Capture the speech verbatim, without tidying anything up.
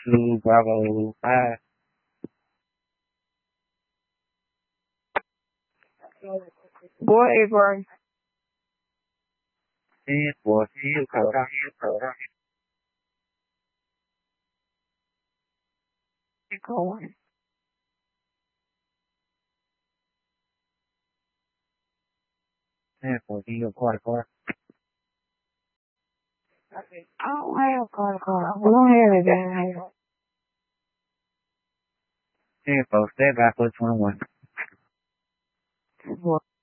two, Bravo, five. Boy, Avery. ten, fourteen, Going. ten, fourteen, quarter, quarter. I don't have a car car. I don't have it down here. ten, four, step back for twenty-one. Boy.